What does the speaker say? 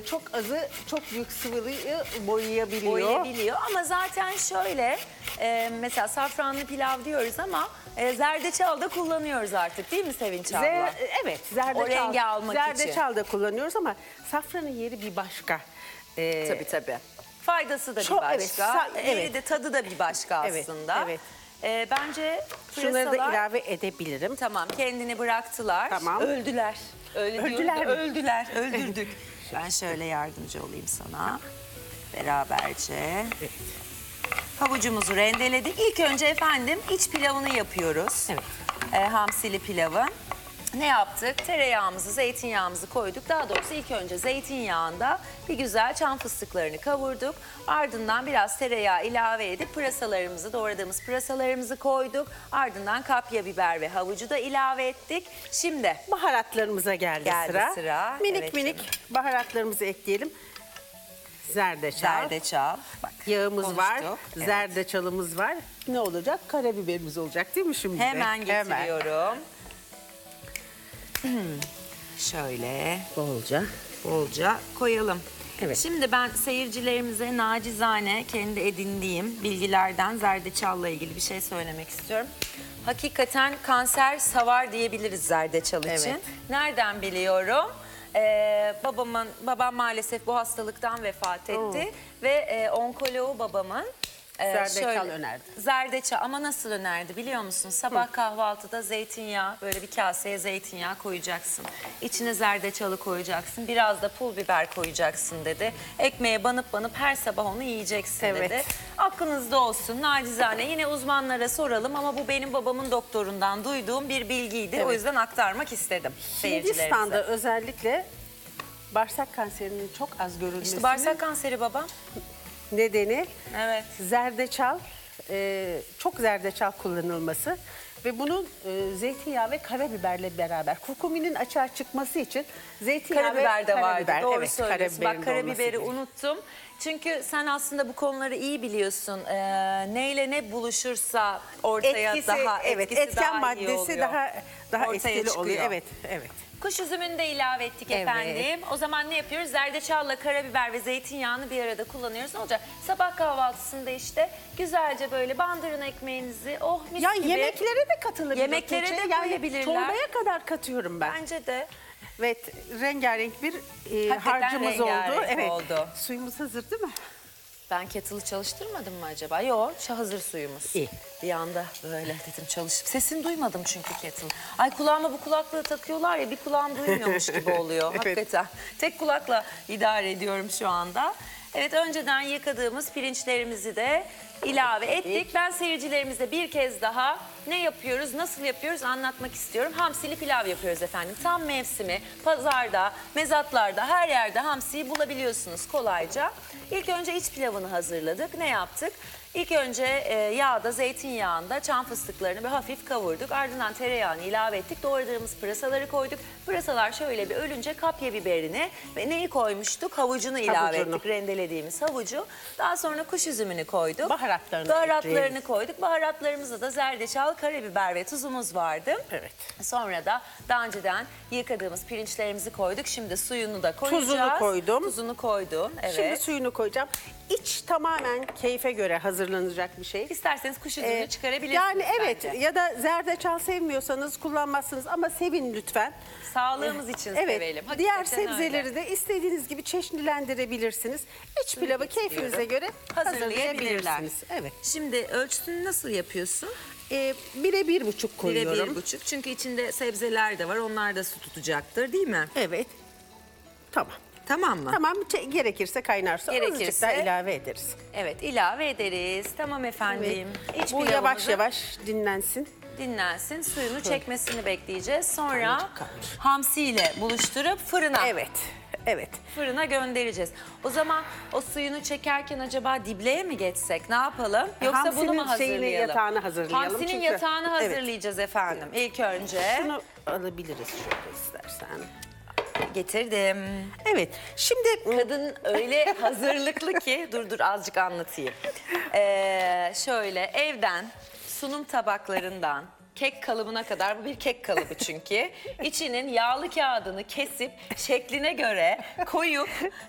çok azı çok büyük sıvıyı boyayabiliyor. Boyayabiliyor ama zaten şöyle mesela safranlı pilav diyoruz ama zerdeçal da kullanıyoruz artık değil mi Sevinç abla? Evet, zerdeçal. O rengi almak için. Zerdeçal da kullanıyoruz ama safranın yeri bir başka. Tabii tabii. Faydası da Çok- bir evet, başka. evet. Yeri de tadı da bir başka Evet, aslında. evet. Bence Şunları da pırasalar ilave edebilirim. tamam kendini bıraktılar. Tamam. Öldüler. Öyle Öldüler diyoruz da mi? öldüler. Öldürdük. Ben şöyle yardımcı olayım sana. Beraberce. Havucumuzu rendeledik. İlk önce efendim iç pilavını yapıyoruz. Evet. Hamsili pilavı. Ne yaptık? Tereyağımızı, zeytinyağımızı koyduk. Daha doğrusu ilk önce zeytinyağında bir güzel çam fıstıklarını kavurduk. Ardından biraz tereyağı ilave edip pırasalarımızı, doğradığımız pırasalarımızı koyduk. Ardından kapya biber ve havucu da ilave ettik. Şimdi Baharatlarımıza geldi sıra. Minik Evet minik canım. baharatlarımızı ekleyelim. Zerdeçal. Zerdeçal. Bak, Yağımız var, konuştuk. Evet. zerdeçalımız var. Ne olacak? Karabiberimiz olacak değil mi şimdi? de? Hemen getiriyorum. Şöyle bolca koyalım. Evet. Şimdi ben seyircilerimize nacizane kendi edindiğim bilgilerden zerdeçalla ilgili bir şey söylemek istiyorum. Hakikaten kanser savar diyebiliriz zerdeçal için. Evet. Nereden biliyorum? Babam maalesef bu hastalıktan vefat etti ve onkoloğu babamın Zerdeçal önerdi. Zerdeçal ama nasıl önerdi biliyor musun? Sabah kahvaltıda zeytinyağı, böyle bir kaseye zeytinyağı koyacaksın. İçine zerdeçalı koyacaksın. Biraz da pul biber koyacaksın dedi. Ekmeğe banıp banıp her sabah onu yiyeceksin Evet. dedi. Aklınızda olsun nacizane yine uzmanlara soralım ama bu benim babamın doktorundan duyduğum bir bilgiydi. O Evet. yüzden aktarmak istedim seyircilerimize. Hindistan'da özellikle bağırsak kanserinin çok az görülmesinin İşte bağırsak kanseri baba. nedeni Evet. zerdeçal, çok zerdeçal kullanılması ve bunun zeytinyağı ve karabiberle beraber kurkuminin açığa çıkması için zeytinyağı Karabiber ve de vardı. karabiber. Doğru Evet, söylüyorsun. karabiberin Bak de karabiberi olması unuttum. Çünkü sen aslında bu konuları iyi biliyorsun. Neyle ne buluşursa ortaya etkisi, daha evet, etkisi etken daha iyi maddesi oluyor. daha Ortaya etkili çıkıyor. oluyor. Evet, evet. Kuş üzümünü de ilave ettik Evet. efendim. O zaman ne yapıyoruz? Zerdeçalla karabiber ve zeytinyağını bir arada kullanıyoruz. Ne olacak? Sabah kahvaltısında işte güzelce böyle bandırın ekmeğinizi. Oh mis Ya gibi. yemeklere de katılabilir. Yemeklere Tuğçe. de koyabilirler. Çorbaya kadar katıyorum ben. Bence de. Evet, rengarenk bir Hakikaten harcımız rengarenk oldu. Evet. oldu. Suyumuz hazır değil mi? Ben kettle'ı çalıştırmadım mı acaba? Yok, hazır suyumuz. İyi. Bir anda böyle dedim çalışıp. Sesini duymadım çünkü kettle. Ay kulağıma bu kulaklığı takıyorlar ya bir kulağım duymuyormuş gibi oluyor. Evet. Hakikaten. Tek kulakla idare ediyorum şu anda. Evet önceden yıkadığımız pirinçlerimizi de ilave ettik. Ben seyircilerimize bir kez daha ne yapıyoruz, nasıl yapıyoruz anlatmak istiyorum. Hamsili pilav yapıyoruz efendim. Tam mevsimi, pazarda, mezatlarda, her yerde hamsiyi bulabiliyorsunuz kolayca. İlk önce iç pilavını hazırladık. Ne yaptık? İlk önce yağda, zeytinyağında çam fıstıklarını bir hafif kavurduk. Ardından tereyağını ilave ettik. Doğradığımız pırasaları koyduk. Pırasalar şöyle bir ölünce kapya biberini ve neyi koymuştuk? Havucunu ilave ettik. Rendelediğimiz havucu. Daha sonra kuş üzümünü koyduk. Baharatlarını koyduk. Baharatlarımızda da zerdeçal, karabiber ve tuzumuz vardı. Evet. Sonra da daha önceden yıkadığımız pirinçlerimizi koyduk. Şimdi suyunu da koyacağız. Tuzunu koydum. Tuzunu koydun. Evet. Şimdi suyunu koyacağım. İç tamamen keyfe göre hazırlanacak bir şey. İsterseniz kuş üzümünü çıkarabilirsiniz. Yani evet bence. ya da zerdeçal sevmiyorsanız kullanmazsınız ama sevin lütfen. Sağlığımız için Evet. sevelim. Diğer Hakikaten sebzeleri öyle. de istediğiniz gibi çeşnilendirebilirsiniz. İç pilavı keyfinize göre hazırlayabilirler. hazırlayabilirsiniz. Evet. Şimdi ölçüsünü nasıl yapıyorsun? 1'e 1,5 koyuyorum. 1,5. Çünkü içinde sebzeler de var. Onlar da su tutacaktır değil mi? Evet. Tamam. Tamam mı? Tamam gerekirse kaynar su azıcık Gerekirse- daha ilave ederiz. Evet ilave ederiz. Tamam efendim. İç Bu pilavımızı yavaş yavaş dinlensin. dinlensin. Suyunu çekmesini bekleyeceğiz. Sonra Kaldır. hamsiyle buluşturup fırına. Evet. Evet. Fırına göndereceğiz. O zaman o suyunu çekerken acaba dibleye mi geçsek? Ne yapalım? Yoksa bunu Hamsinin mu hazırlayalım? yatağını hazırlayalım. Hamsinin Çünkü- yatağını Evet. hazırlayacağız efendim. İlk önce Şunu alabiliriz şöyle istersen. getirdim. Evet. Şimdi Kadın öyle hazırlıklı ki dur azıcık anlatayım. Şöyle evden sunum tabaklarından kek kalıbına kadar, bu bir kek kalıbı çünkü. İçinin yağlı kağıdını kesip şekline göre koyup